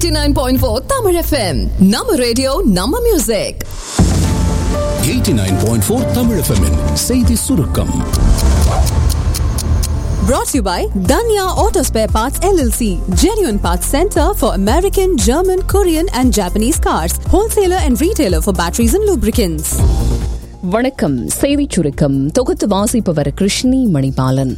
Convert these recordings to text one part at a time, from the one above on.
89.4 Tamil FM. Nama radio, Nama music. 89.4 Tamil FM -in செய்தி சுருக்கம். Brought to you by Danya Auto Spare Parts LLC, genuine parts center for American, German, Korean and Japanese cars, wholesaler and retailer for batteries and lubricants. வணக்கம். செய்தி சுருக்கம் தொகுத்து வாசிப்பவர் கிருஷ்ணி மணிபாலன்.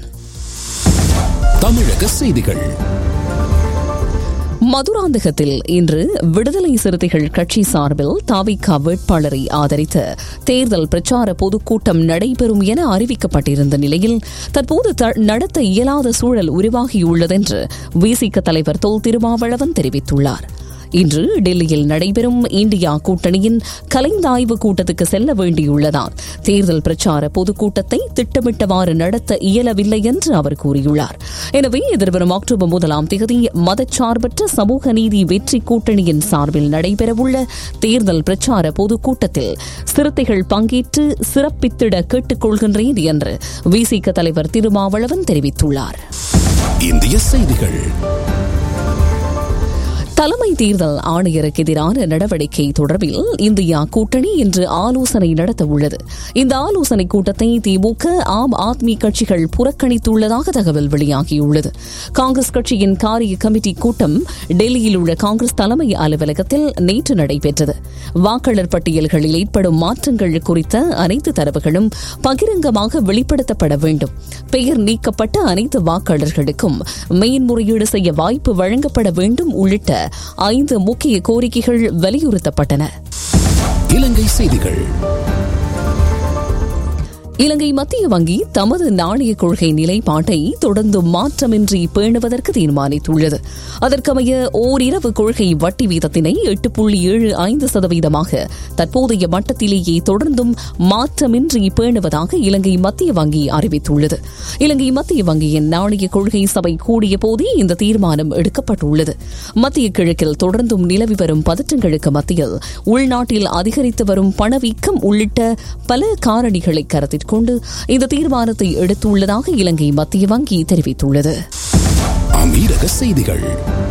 தமிழக செய்திகள். மதுராந்தகத்தில் இன்று விடுதலை சிறுத்தைகள் கட்சி சார்பில் தாவிக வேட்பாளரை ஆதரித்து தேர்தல் பிரச்சார பொதுக்கூட்டம் நடைபெறும் என அறிவிக்கப்பட்டிருந்த நிலையில் தற்போது நடத்த இயலாத சூழல் உருவாகியுள்ளதென்று விசிக தலைவர் தொல் திருமாவளவன் தெரிவித்துள்ளார். இன்று டெல்லியில் நடைபெறும் இந்தியா கூட்டணியின் கலந்தாய்வு கூட்டத்துக்கு செல்ல வேண்டியுள்ளதால் தேர்தல் பிரச்சார பொதுக்கூட்டத்தை திட்டமிட்டவாறு நடத்த இயலவில்லை என்று அவர் கூறியுள்ளார். எனவே எதிர்வரும் அக்டோபர் 1ஆம் தேதி மதச்சார்பற்ற சமூக நீதி வெற்றி கூட்டணியின் சார்பில் நடைபெறவுள்ள தேர்தல் பிரச்சார பொதுக்கூட்டத்தில் சிறுத்தைகள் பங்கேற்று சிறப்பித்திட கேட்டுக் கொள்கின்றேன் என்று விசிக தலைவர் திருமாவளவன் தெரிவித்துள்ளார். இந்திய செய்திகள். தலைமை தேர்தல் ஆணையருக்கு எதிரான நடவடிக்கை தொடர்பில் இந்தியா கூட்டணி இன்று ஆலோசனை நடத்த உள்ளது. இந்த ஆலோசனைக் கூட்டத்தை திமுக, ஆம் ஆத்மி கட்சிகள் புறக்கணித்துள்ளதாக தகவல் வெளியாகியுள்ளது. காங்கிரஸ் கட்சியின் காரிய கமிட்டி கூட்டம் டெல்லியில் உள்ள காங்கிரஸ் தலைமை அலுவலகத்தில் நேற்று நடைபெற்றது. வாக்காளர் பட்டியல்களில் ஏற்படும் மாற்றங்கள் குறித்த அனைத்து தரவுகளும் பகிரங்கமாக வெளிப்படுத்தப்பட வேண்டும். பெயர் நீக்கப்பட்ட அனைத்து வாக்காளர்களுக்கும் மேன்முறையீடு செய்ய வாய்ப்பு வழங்கப்பட வேண்டும் உள்ளிட்ட 5 முக்கிய கோரிக்கைகள் வலியுறுத்தப்பட்டன. இலங்கை செய்திகள். இலங்கை மத்திய வங்கி தமது நாணய கொள்கை நிலைப்பாட்டை தொடர்ந்து மாற்றமின்றி பேணுவதற்கு தீர்மானித்துள்ளது. அதற்கமைய ஓரிரவு கொள்கை வட்டி வீதத்தினை 8.75% தற்போதைய மட்டத்திலேயே தொடர்ந்தும் மாற்றமின்றி பேணுவதாக இலங்கை மத்திய வங்கி அறிவித்துள்ளது. இலங்கை மத்திய வங்கியின் நாணய கொள்கை சபை கூடிய போதே இந்த தீர்மானம் எடுக்கப்பட்டுள்ளது. மத்திய கிழக்கில் தொடர்ந்தும் நிலவி வரும் பதற்றங்களுக்கு மத்தியில் உள்நாட்டில் அதிகரித்து வரும் பணவீக்கம் உள்ளிட்ட பல காரணிகளை கருத்தில் கொண்டு இந்த தீர்மானத்தை எடுத்துள்ளதாக இலங்கை மத்திய வங்கி தெரிவித்துள்ளது. அமீரக செய்திகள்.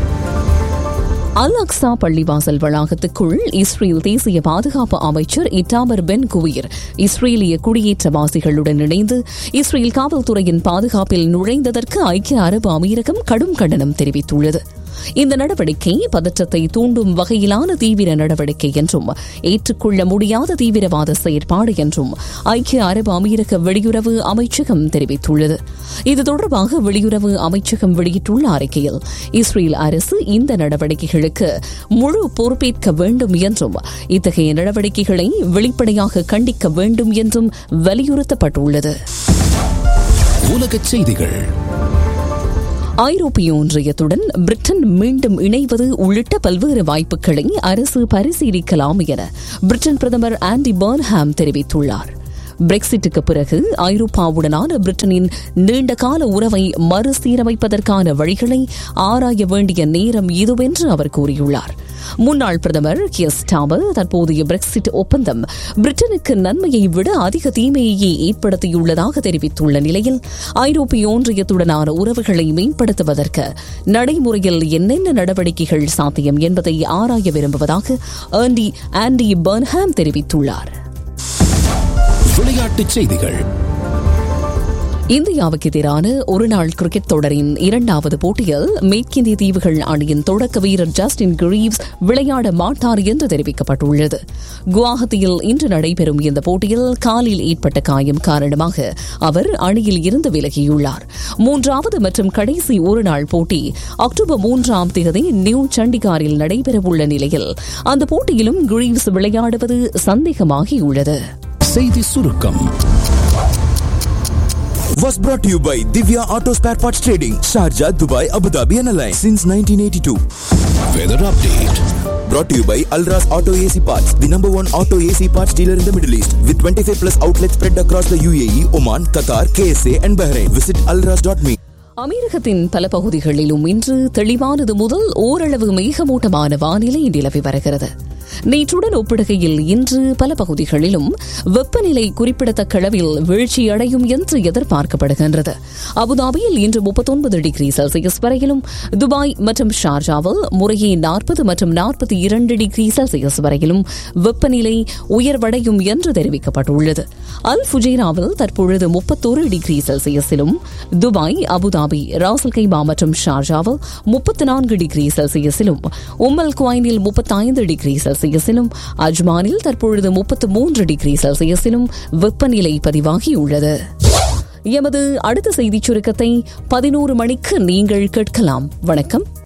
அல் அக்ஸா பள்ளிவாசல் வளாகத்துக்குள் இஸ்ரேல் தேசிய பாதுகாப்பு அமைச்சர் இட்டாமர் பென் குவீர் இஸ்ரேலிய குடியேற்றவாசிகளுடன் இணைந்து இஸ்ரேல் காவல்துறையின் பாதுகாப்பில் நுழைந்ததற்கு ஐக்கிய அரபு அமீரகம் கடும் கண்டனம் தெரிவித்துள்ளது. இந்த நடவடிக்கை பதற்றத்தை தூண்டும் வகையிலான தீவிர நடவடிக்கை என்றும் ஏற்றுக்கொள்ள முடியாத தீவிரவாத செயற்பாடு என்றும் ஐக்கிய அரபு அமீரக வெளியுறவு அமைச்சகம் தெரிவித்துள்ளது. இது தொடர்பாக வெளியுறவு அமைச்சகம் வெளியிட்டுள்ள அறிக்கையில் இஸ்ரேல் அரசு இந்த நடவடிக்கைகளுக்கு முழு பொறுப்பேற்க வேண்டும் என்றும் இத்தகைய நடவடிக்கைகளை வெளிப்படையாக கண்டிக்க வேண்டும் என்றும் வலியுறுத்தப்பட்டுள்ளது. உலகச் செய்திகள். ஐரோப்பிய ஒன்றியத்துடன் பிரிட்டன் மீண்டும் இணைவது உள்ளிட்ட பல்வேறு வாய்ப்புகளை அரசு பரிசீலிக்கலாம் என பிரிட்டன் பிரதமர் ஆண்டி பர்ன்ஹாம் தெரிவித்துள்ளார். பிரெக்சிட்டுக்கு பிறகு ஐரோப்பாவுடனான பிரிட்டனின் நீண்டகால உறவை மறுசீரமைப்பதற்கான வழிகளை ஆராய வேண்டிய நேரம் இதுவென்று அவர் கூறியுள்ளார். முன்னாள் பிரதமர் கியர் ஸ்டார்மர் தற்போதைய பிரெக்சிட் ஒப்பந்தம் பிரிட்டனுக்கு நன்மையை விட அதிக தீமையை ஏற்படுத்தியுள்ளதாக தெரிவித்துள்ள நிலையில் ஐரோப்பிய ஒன்றியத்துடனான உறவுகளை மேம்படுத்துவதற்கு நடைமுறையில் என்னென்ன நடவடிக்கைகள் சாத்தியம் என்பதை ஆராய விரும்புவதாக ஆண்டி பர்ன்ஹாம் தெரிவித்துள்ளார். விளையாட்டுச் செய்திகள். இந்தியாவுக்கு எதிரான ஒருநாள் கிரிக்கெட் தொடரின் 2வது போட்டியில் மேற்கிந்திய தீவுகள் அணியின் தொடக்க வீரர் ஜஸ்டின் கிரீவ்ஸ் விளையாட மாட்டார் என்று தெரிவிக்கப்பட்டுள்ளது. குவாஹத்தியில் இன்று நடைபெறும் இந்த போட்டியில் காலில் ஏற்பட்ட காயம் காரணமாக அவர் அணியில் இருந்து விலகியுள்ளார். 3வது மற்றும் கடைசி ஒருநாள் போட்டி அக்டோபர் 3ஆம் தேதி நியூ சண்டிகாரில் நடைபெறவுள்ள நிலையில் அந்த போட்டியிலும் கிரீவ்ஸ் விளையாடுவது சந்தேகமாகியுள்ளது. செய்தி சுருக்கம் was brought to you by Divya Auto Spare Parts Trading, Sharjah, Dubai, Abu Dhabi and Alliance since 1982. Weather update. Brought to you by Alras Auto AC Parts, the #1 auto AC parts dealer in the Middle East with 25 plus outlets spread across the UAE, Oman, Qatar, KSA and Bahrain. Visit alras.me. அமீரகத்தின் பல பகுதிகளிலும் இன்று தெளிவானது முதல் ஓரளவு மேகமூட்டமான வானிலை நிலவி வருகிறது. நேற்றுடன் ஒப்பிடுகையில் இன்று பல பகுதிகளிலும் வெப்பநிலை குறிப்பிடத்தக்க அளவில் வீழ்ச்சியடையும் என்று எதிர்பார்க்கப்படுகின்றது. அபுதாபியில் இன்று 39 டிகிரி செல்சியஸ் வரையிலும், துபாய் மற்றும் ஷார்ஜாவில் முறையே 40 மற்றும் 42 டிகிரி செல்சியஸ் வரையிலும் வெப்பநிலை உயர்வடையும் என்று தெரிவிக்கப்பட்டுள்ளது. அல் ஃபுஜைராவில் தற்பொழுது 31 டிகிரி செல்சியஸிலும், துபாய், அபுதாபி, ராசல் கைமா மற்றும் ஷார்ஜாவில் 34 டிகிரி செல்சியஸிலும், உம்மல் குவைனில் 35 டிகிரி செல்சியஸிலும், அஜ்மானில் தற்பொழுது 33 டிகிரி செல்சியஸிலும் வெப்பநிலை பதிவாகியுள்ளது. எமது அடுத்த செய்திச் சுருக்கத்தை 11 மணிக்கு நீங்கள் கேட்கலாம். வணக்கம்.